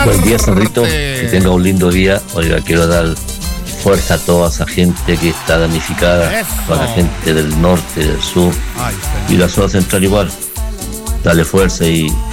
Buen día, Cerrito. Que tenga un lindo día. Oiga, quiero dar fuerza a toda esa gente que está damnificada, a la gente del norte, del sur y la zona central igual. Dale fuerza y